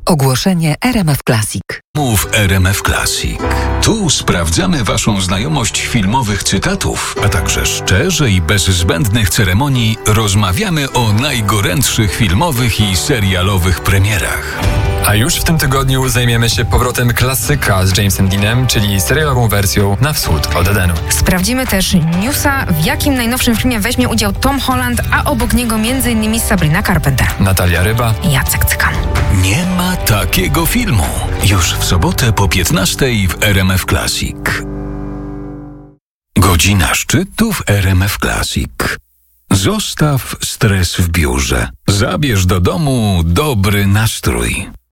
Ogłoszenie RMF Classic. Mów RMF Classic. Tu sprawdzamy Waszą znajomość filmowych cytatów, a także szczerze i bez zbędnych ceremonii rozmawiamy o najgorętszych filmowych i serialowych premierach. A już w tym tygodniu zajmiemy się powrotem klasyka z Jamesem Deanem, czyli serialową wersją Na wschód od Edenu. Sprawdzimy też newsa, w jakim najnowszym filmie weźmie udział Tom Holland, a obok niego m.in. Sabrina Carpenter, Natalia Ryba, Jacek Cykan. Nie ma takiego filmu. Już w sobotę po 15:00 w RMF Classic. Godzina szczytu w RMF Classic. Zostaw stres w biurze. Zabierz do domu dobry nastrój.